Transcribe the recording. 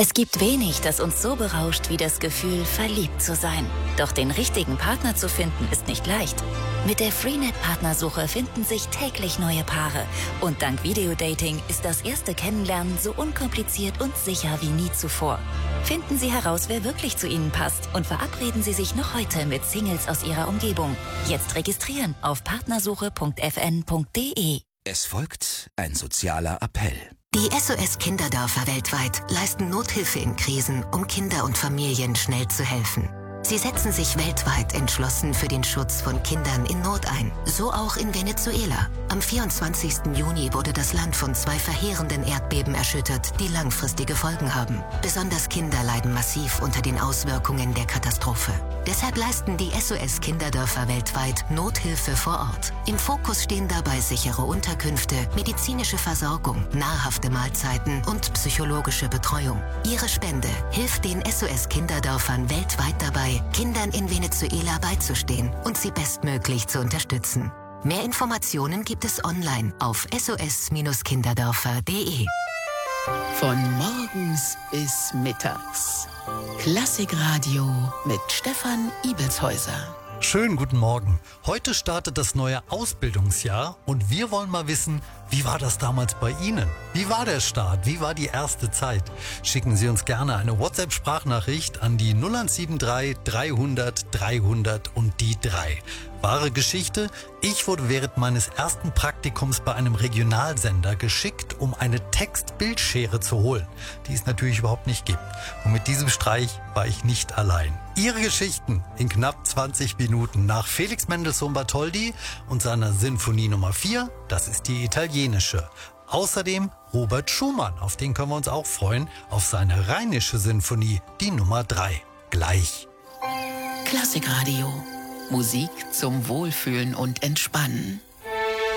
Es gibt wenig, das uns so berauscht wie das Gefühl, verliebt zu sein. Doch den richtigen Partner zu finden, ist nicht leicht. Mit der Freenet-Partnersuche finden sich täglich neue Paare. Und dank Videodating ist das erste Kennenlernen so unkompliziert und sicher wie nie zuvor. Finden Sie heraus, wer wirklich zu Ihnen passt und verabreden Sie sich noch heute mit Singles aus Ihrer Umgebung. Jetzt registrieren auf partnersuche.fn.de. Es folgt ein sozialer Appell. Die SOS Kinderdörfer weltweit leisten Nothilfe in Krisen, um Kinder und Familien schnell zu helfen. Sie setzen sich weltweit entschlossen für den Schutz von Kindern in Not ein. So auch in Venezuela. Am 24. Juni wurde das Land von 2 verheerenden Erdbeben erschüttert, die langfristige Folgen haben. Besonders Kinder leiden massiv unter den Auswirkungen der Katastrophe. Deshalb leisten die SOS Kinderdörfer weltweit Nothilfe vor Ort. Im Fokus stehen dabei sichere Unterkünfte, medizinische Versorgung, nahrhafte Mahlzeiten und psychologische Betreuung. Ihre Spende hilft den SOS Kinderdörfern weltweit dabei, Kindern in Venezuela beizustehen und sie bestmöglich zu unterstützen. Mehr Informationen gibt es online auf sos-kinderdörfer.de. Von morgens bis mittags. Klassikradio mit Stefan Ibelshäuser. Schönen guten Morgen. Heute startet das neue Ausbildungsjahr und wir wollen mal wissen, wie war das damals bei Ihnen? Wie war der Start? Wie war die erste Zeit? Schicken Sie uns gerne eine WhatsApp-Sprachnachricht an die 0173 300 300 und die 3. Wahre Geschichte? Ich wurde während meines ersten Praktikums bei einem Regionalsender geschickt, um eine Text-Bildschere zu holen, die es natürlich überhaupt nicht gibt. Und mit diesem Streich war ich nicht allein. Ihre Geschichten in knapp 20 Minuten nach Felix Mendelssohn Bartholdy und seiner Sinfonie Nummer 4, das ist die italienische. Außerdem Robert Schumann, auf den können wir uns auch freuen, auf seine rheinische Sinfonie, die Nummer 3. Gleich. Klassikradio. Musik zum Wohlfühlen und Entspannen.